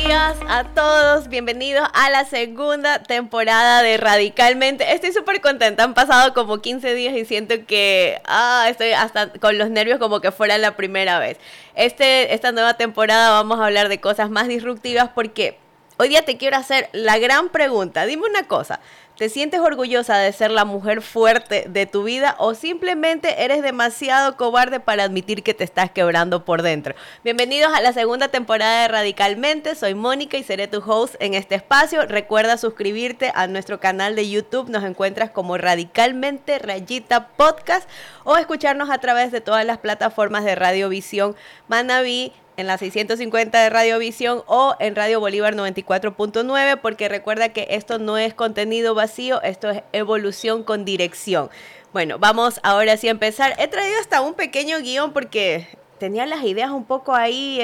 días a todos, bienvenidos a la segunda temporada de Radicalmente. Estoy súper contenta, han pasado como 15 días y siento que estoy hasta con los nervios como que fuera la primera vez. Esta nueva temporada vamos a hablar de cosas más disruptivas porque hoy día te quiero hacer la gran pregunta. Dime una cosa, ¿te sientes orgullosa de ser la mujer fuerte de tu vida o simplemente eres demasiado cobarde para admitir que te estás quebrando por dentro? Bienvenidos a la segunda temporada de Radicalmente. Soy Mónica y seré tu host en este espacio. Recuerda suscribirte a nuestro canal de YouTube. Nos encuentras como Radicalmente Podcast o escucharnos a través de todas las plataformas de Radiovisión Manaví, en la 650 de Radiovisión o en Radio Bolívar 94.9, porque recuerda que esto no es contenido vacío, esto es evolución con dirección. Bueno, vamos ahora sí a empezar. He traído hasta un pequeño guión porque tenía las ideas un poco ahí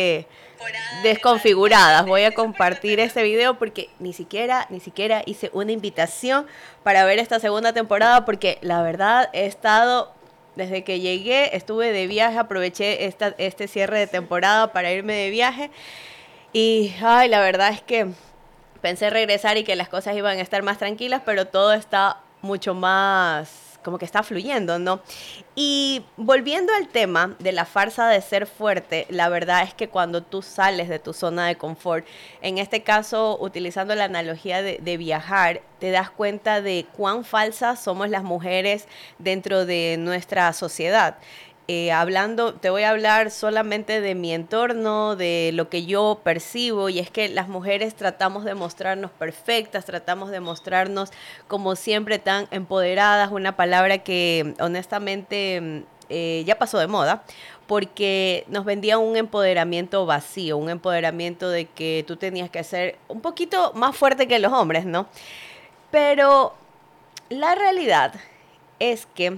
desconfiguradas. Voy a compartir este video porque ni siquiera hice una invitación para ver esta segunda temporada, porque la verdad he estado... Desde que llegué, estuve de viaje, aproveché este cierre de temporada para irme de viaje y la verdad es que pensé regresar y que las cosas iban a estar más tranquilas, pero todo está mucho más, como que está fluyendo, ¿no? Y volviendo al tema de la farsa de ser fuerte, la verdad es que cuando tú sales de tu zona de confort, en este caso utilizando la analogía de viajar, te das cuenta de cuán falsas somos las mujeres dentro de nuestra sociedad. Te voy a hablar solamente de mi entorno, de lo que yo percibo, y es que las mujeres tratamos de mostrarnos perfectas, tratamos de mostrarnos como siempre tan empoderadas, una palabra que honestamente ya pasó de moda, porque nos vendía un empoderamiento vacío, un empoderamiento de que tú tenías que ser un poquito más fuerte que los hombres, ¿no? Pero la realidad es que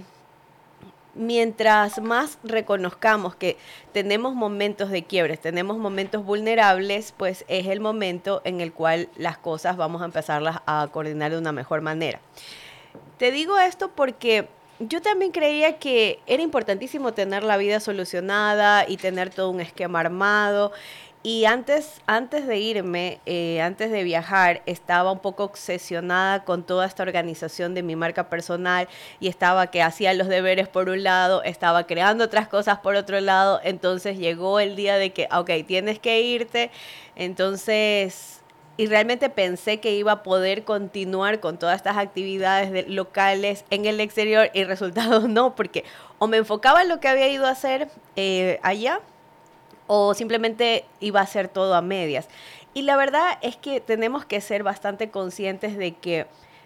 mientras más reconozcamos que tenemos momentos de quiebres, tenemos momentos vulnerables, pues es el momento en el cual las cosas vamos a empezarlas a coordinar de una mejor manera. Te digo esto porque yo también creía que era importantísimo tener la vida solucionada y tener todo un esquema armado. Y antes de irme, antes de viajar, estaba un poco obsesionada con toda esta organización de mi marca personal y estaba que hacía los deberes por un lado, estaba creando otras cosas por otro lado. Entonces llegó el día de que, tienes que irte. Entonces, y realmente pensé que iba a poder continuar con todas estas actividades locales en el exterior y resultado no, porque o me enfocaba en lo que había ido a hacer allá, o simplemente iba a ser todo a medias. Y la verdad es que tenemos que ser bastante conscientes de que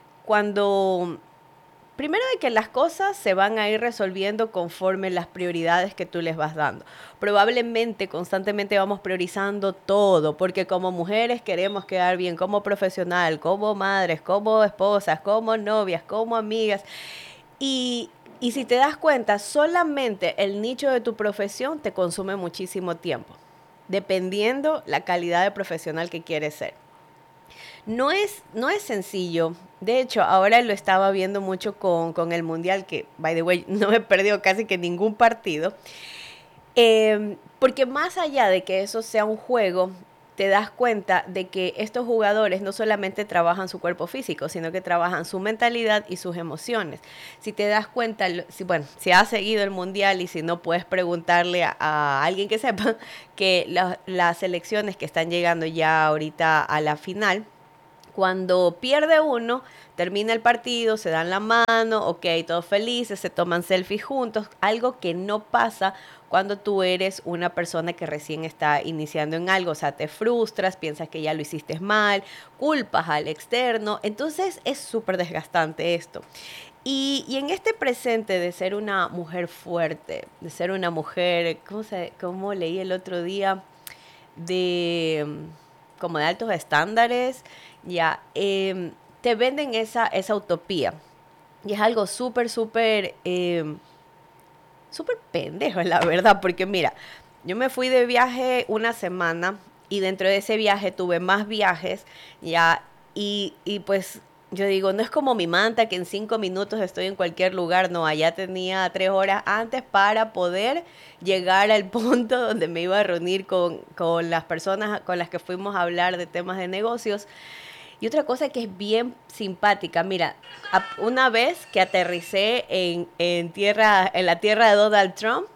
primero de que las cosas se van a ir resolviendo conforme las prioridades que tú les vas dando. Probablemente constantemente vamos priorizando todo, porque como mujeres queremos quedar bien como profesional, como madres, como esposas, como novias, como amigas. Y si te das cuenta, solamente el nicho de tu profesión te consume muchísimo tiempo, dependiendo la calidad de profesional que quieres ser. No es sencillo. De hecho, ahora lo estaba viendo mucho con el Mundial, que, by the way, no he perdido casi que ningún partido. Porque más allá de que eso sea un juego, te das cuenta de que estos jugadores no solamente trabajan su cuerpo físico, sino que trabajan su mentalidad y sus emociones. Si te das cuenta, si has seguido el Mundial y si no, puedes preguntarle a alguien que sepa que las selecciones que están llegando ya ahorita a la final, cuando pierde uno, termina el partido, se dan la mano, todos felices, se toman selfies juntos, algo que no pasa cuando tú eres una persona que recién está iniciando en algo. O sea, te frustras, piensas que ya lo hiciste mal, culpas al externo, entonces es súper desgastante esto. Y en este presente de ser una mujer fuerte, de ser una mujer, ¿cómo leí el otro día? Como de altos estándares, te venden esa utopía. Y es algo súper pendejo, la verdad, porque mira, yo me fui de viaje una semana y dentro de ese viaje tuve más viajes, y pues yo digo, no es como mi manta que en 5 minutos estoy en cualquier lugar, no, allá tenía 3 horas antes para poder llegar al punto donde me iba a reunir con las personas con las que fuimos a hablar de temas de negocios. Y otra cosa que es bien simpática, mira, una vez que aterricé en la tierra de Donald Trump,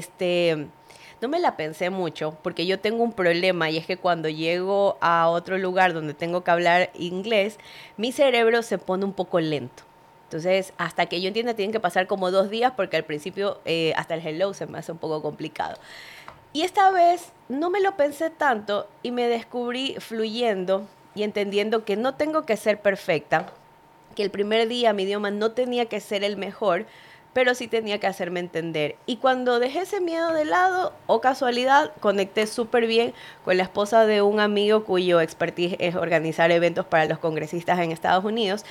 no me la pensé mucho, porque yo tengo un problema y es que cuando llego a otro lugar donde tengo que hablar inglés, mi cerebro se pone un poco lento. Entonces, hasta que yo entienda, tienen que pasar como 2 días porque al principio hasta el hello se me hace un poco complicado. Y esta vez no me lo pensé tanto y me descubrí fluyendo y entendiendo que no tengo que ser perfecta, que el primer día mi idioma no tenía que ser el mejor, pero sí tenía que hacerme entender. Y cuando dejé ese miedo de lado, o casualidad, conecté súper bien con la esposa de un amigo cuyo expertise es organizar eventos para los congresistas en Estados Unidos.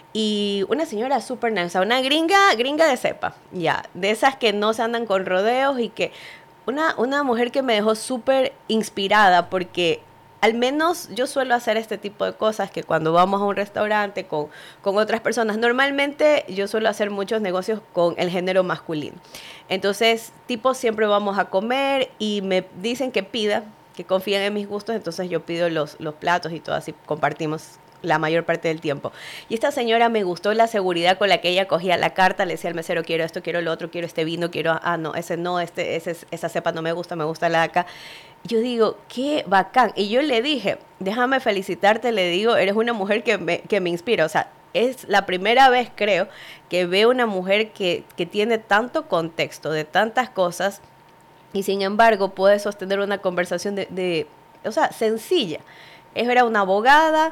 Y una señora súper nice, o sea, una gringa de cepa, ya, de esas que no se andan con rodeos y que una mujer que me dejó súper inspirada porque al menos yo suelo hacer este tipo de cosas que cuando vamos a un restaurante con otras personas, normalmente yo suelo hacer muchos negocios con el género masculino. Entonces, tipo, siempre vamos a comer y me dicen que pida, que confían en mis gustos, entonces yo pido los platos y todo así, compartimos la mayor parte del tiempo. Y esta señora me gustó la seguridad con la que ella cogía la carta, le decía al mesero, quiero esto, quiero lo otro, quiero este vino, quiero, no, ese no, esa cepa no me gusta la de acá. Yo digo, qué bacán. Y yo le dije, déjame felicitarte, le digo, eres una mujer que me inspira. O sea, es la primera vez, creo, que veo una mujer que tiene tanto contexto de tantas cosas y sin embargo puede sostener una conversación o sea, sencilla. Era una abogada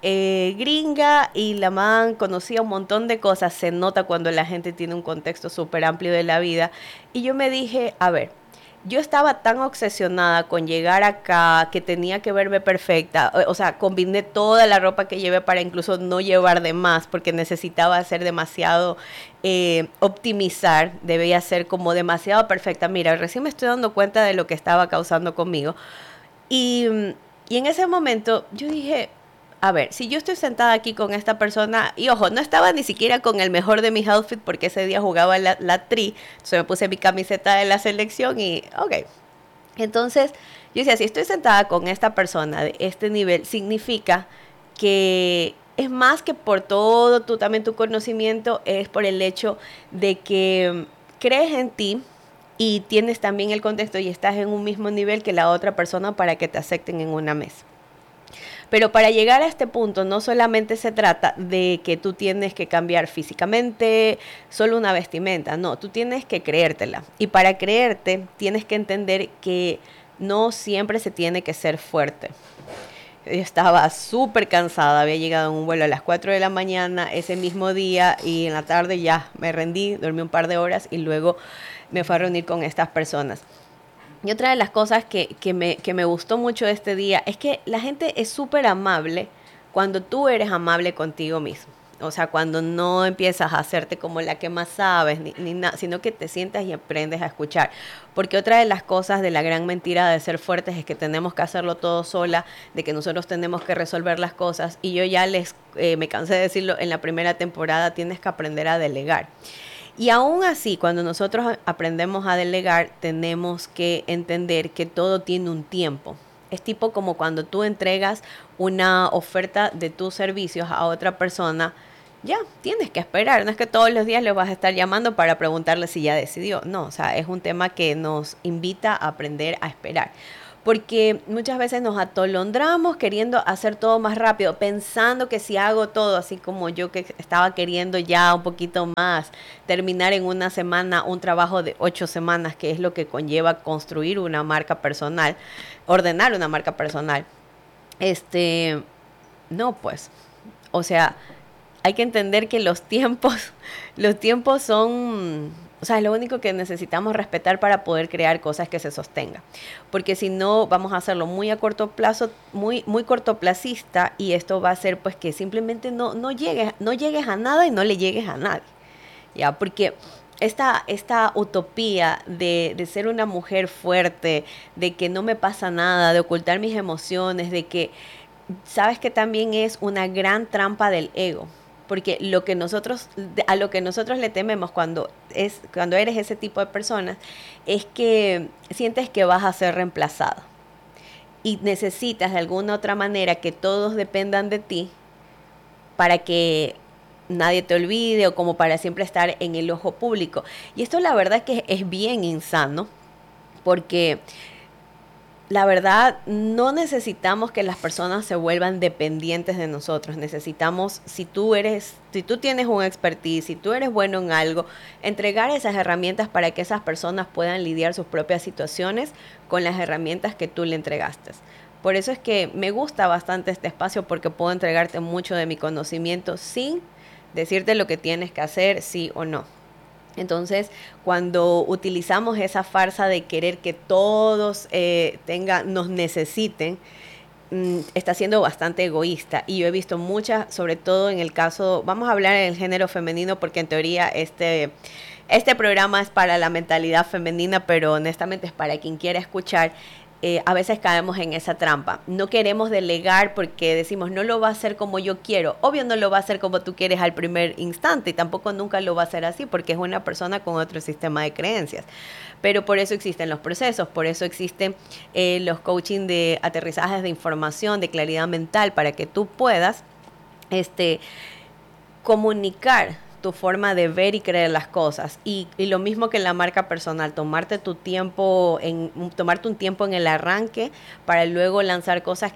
gringa y la man conocía un montón de cosas. Se nota cuando la gente tiene un contexto súper amplio de la vida. Y yo me dije, a ver, yo estaba tan obsesionada con llegar acá que tenía que verme perfecta. O sea, combiné toda la ropa que llevé para incluso no llevar de más porque necesitaba ser demasiado optimizar. Debía ser como demasiado perfecta. Mira, recién me estoy dando cuenta de lo que estaba causando conmigo. Y, y en ese momento yo dije, a ver, si yo estoy sentada aquí con esta persona, y ojo, no estaba ni siquiera con el mejor de mis outfits porque ese día jugaba la tri, entonces me puse mi camiseta de la selección y, ok. Entonces, yo decía, si estoy sentada con esta persona de este nivel, significa que es más que por todo también tu conocimiento, es por el hecho de que crees en ti y tienes también el contexto y estás en un mismo nivel que la otra persona para que te acepten en una mesa. Pero para llegar a este punto no solamente se trata de que tú tienes que cambiar físicamente, solo una vestimenta, no, tú tienes que creértela. Y para creerte tienes que entender que no siempre se tiene que ser fuerte. Yo estaba súper cansada, había llegado en un vuelo a las 4 de la mañana ese mismo día y en la tarde ya me rendí, dormí un par de horas y luego me fui a reunir con estas personas. Y otra de las cosas que me gustó mucho de este día es que la gente es súper amable cuando tú eres amable contigo mismo. O sea, cuando no empiezas a hacerte como la que más sabes, ni nada, sino que te sientas y aprendes a escuchar. Porque otra de las cosas de la gran mentira de ser fuertes es que tenemos que hacerlo todo sola, de que nosotros tenemos que resolver las cosas. Y yo ya me cansé de decirlo en la primera temporada, tienes que aprender a delegar. Y aún así, cuando nosotros aprendemos a delegar, tenemos que entender que todo tiene un tiempo. Es tipo como cuando tú entregas una oferta de tus servicios a otra persona, ya, tienes que esperar. No es que todos los días le vas a estar llamando para preguntarle si ya decidió. No, o sea, es un tema que nos invita a aprender a esperar. Porque muchas veces nos atolondramos queriendo hacer todo más rápido, pensando que si hago todo, así como yo que estaba queriendo ya un poquito más, terminar en una semana un trabajo de 8 semanas, que es lo que conlleva construir una marca personal, ordenar una marca personal. No, pues, o sea, hay que entender que los tiempos son, o sea, es lo único que necesitamos respetar para poder crear cosas que se sostengan. Porque si no, vamos a hacerlo muy a corto plazo, muy cortoplacista, y esto va a hacer pues que simplemente no llegues a nada y no le llegues a nadie. Ya, porque esta utopía de ser una mujer fuerte, de que no me pasa nada, de ocultar mis emociones, de que, sabes que también es una gran trampa del ego. porque a lo que nosotros le tememos cuando eres ese tipo de personas es que sientes que vas a ser reemplazado y necesitas de alguna otra manera que todos dependan de ti para que nadie te olvide o como para siempre estar en el ojo público. Y esto la verdad es que es bien insano, porque la verdad no necesitamos que las personas se vuelvan dependientes de nosotros. Necesitamos, si tú tienes un expertise, si tú eres bueno en algo, entregar esas herramientas para que esas personas puedan lidiar sus propias situaciones con las herramientas que tú le entregaste. Por eso es que me gusta bastante este espacio, porque puedo entregarte mucho de mi conocimiento sin decirte lo que tienes que hacer, sí o no. Entonces, cuando utilizamos esa farsa de querer que todos nos necesiten, está siendo bastante egoísta. Y yo he visto muchas, sobre todo en el caso, vamos a hablar en el género femenino, porque en teoría este programa es para la mentalidad femenina, pero honestamente es para quien quiera escuchar. A veces caemos en esa trampa. No queremos delegar porque decimos, no lo va a hacer como yo quiero. Obvio no lo va a hacer como tú quieres al primer instante, y tampoco nunca lo va a hacer así, porque es una persona con otro sistema de creencias. Pero por eso existen los procesos, por eso existen los coaching de aterrizajes de información, de claridad mental, para que tú puedas comunicar tu forma de ver y creer las cosas. Y lo mismo que en la marca personal, tomarte un tiempo en el arranque para luego lanzar cosas